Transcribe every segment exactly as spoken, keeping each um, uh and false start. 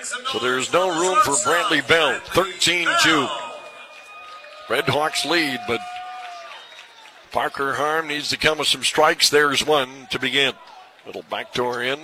So there's no room for Brantley Bell. thirteen two. Red Hawks lead, but Parker Harm needs to come with some strikes. There's one to begin. Little backdoor in.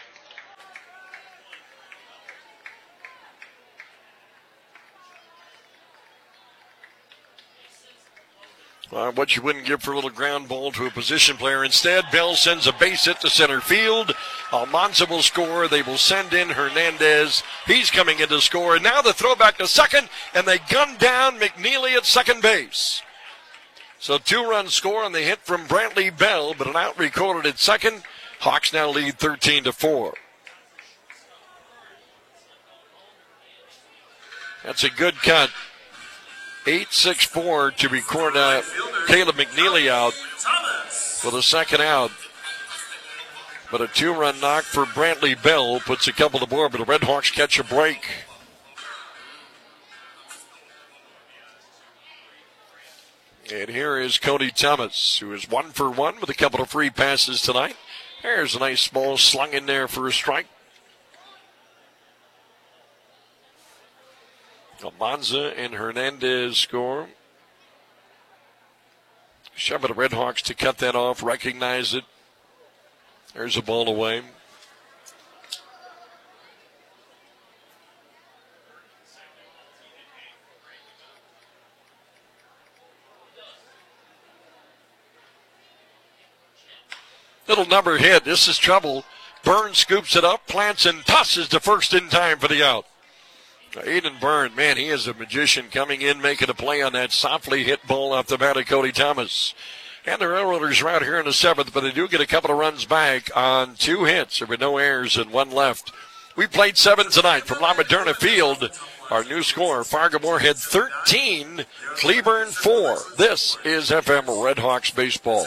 Uh, what you wouldn't give for a little ground ball to a position player. Instead, Bell sends a base hit to center field. Almanza will score. They will send in Hernandez. He's coming in to score. And now the throwback to second, and they gun down McNeely at second base. So two-run score on the hit from Brantley Bell, but an out recorded at second. Hawks now lead thirteen to four. That's a good cut. eight six four to record uh, Caleb McNeely out for the second out. But a two-run knock for Brantley Bell puts a couple to board, but the Red Hawks catch a break. And here is Cody Thomas, who is one for one with a couple of free passes tonight. There's a nice ball slung in there for a strike. Almanza and Hernandez score. Shove at the Red Hawks to cut that off, recognize it. There's a ball away. Little number hit. This is trouble. Burns scoops it up, plants and tosses to first in time for the out. Aiden Byrne, man, he is a magician coming in, making a play on that softly hit ball off the bat of Cody Thomas. And the Railroaders are out here in the seventh, but they do get a couple of runs back on two hits. There were no errors and one left. We played seven tonight from La Moderna Field. Our new score, Fargo Moorhead thirteen, Cleburne four. This is F M Red Hawks baseball.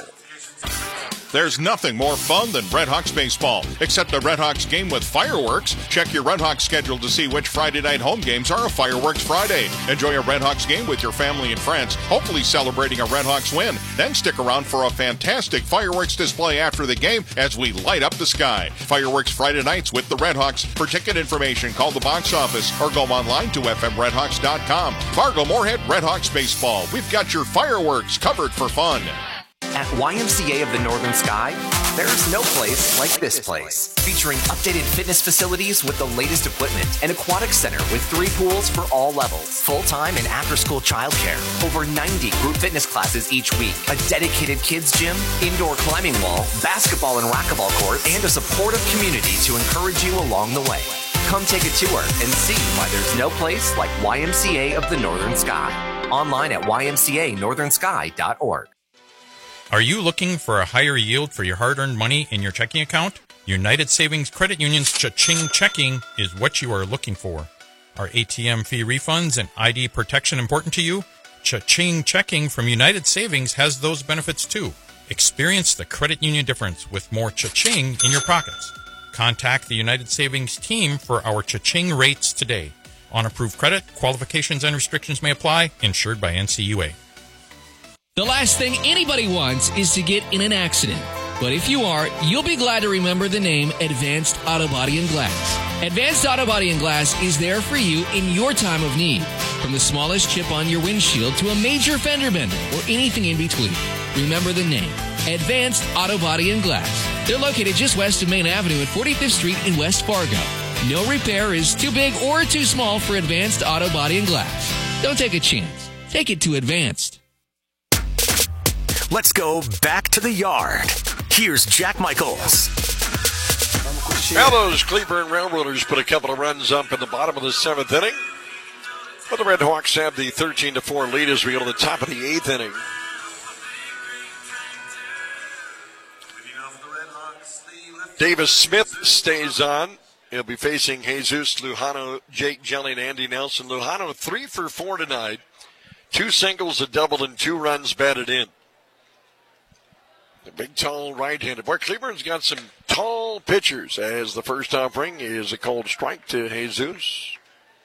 There's nothing more fun than Red Hawks baseball, except a Red Hawks game with fireworks. Check your Red Hawks schedule to see which Friday night home games are a Fireworks Friday. Enjoy a Red Hawks game with your family and friends, hopefully celebrating a Red Hawks win. Then stick around for a fantastic fireworks display after the game as we light up the sky. Fireworks Friday nights with the Red Hawks. For ticket information, call the box office or go online to f m red hawks dot com. Fargo Moorhead Red Hawks baseball. We've got your fireworks covered for fun. At Y M C A of the Northern Sky, there's no place like this place. Featuring updated fitness facilities with the latest equipment, an aquatic center with three pools for all levels, full-time and after-school childcare, over ninety group fitness classes each week, a dedicated kids gym, indoor climbing wall, basketball and racquetball court, and a supportive community to encourage you along the way. Come take a tour and see why there's no place like Y M C A of the Northern Sky. Online at y m c a northern sky dot org. Are you looking for a higher yield for your hard-earned money in your checking account? United Savings Credit Union's Cha-Ching Checking is what you are looking for. Are A T M fee refunds and I D protection important to you? Cha-Ching Checking from United Savings has those benefits too. Experience the credit union difference with more Cha-Ching in your pockets. Contact the United Savings team for our Cha-Ching rates today. On approved credit, qualifications and restrictions may apply. Insured by N C U A. The last thing anybody wants is to get in an accident. But if you are, you'll be glad to remember the name Advanced Auto Body and Glass. Advanced Auto Body and Glass is there for you in your time of need. From the smallest chip on your windshield to a major fender bender or anything in between. Remember the name, Advanced Auto Body and Glass. They're located just west of Main Avenue at forty-fifth Street in West Fargo. No repair is too big or too small for Advanced Auto Body and Glass. Don't take a chance. Take it to Advanced. Let's go back to the yard. Here's Jack Michaels. Now those Cleburne Railroaders put a couple of runs up in the bottom of the seventh inning. But the Red Hawks have the thirteen to four lead as we go to the top of the eighth inning. Davis Smith stays on. He'll be facing Jesus Lujano, Jake Jelly, and Andy Nelson. Lujano three for four tonight. Two singles, a double, and two runs batted in. The big, tall right-handed. Boy, Cleburne's got some tall pitchers as the first offering is a cold strike to Jesus.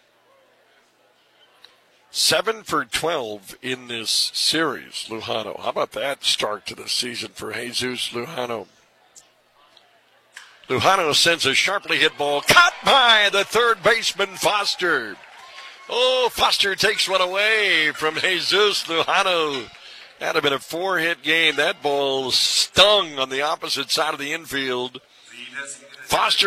Seven for twelve in this series, Lujano. How about that start to the season for Jesus Lujano? Lujano sends a sharply hit ball. Caught by the third baseman, Foster. Oh, Foster takes one away from Jesus Lujano. That had been a four-hit game. That ball stung on the opposite side of the infield. Foster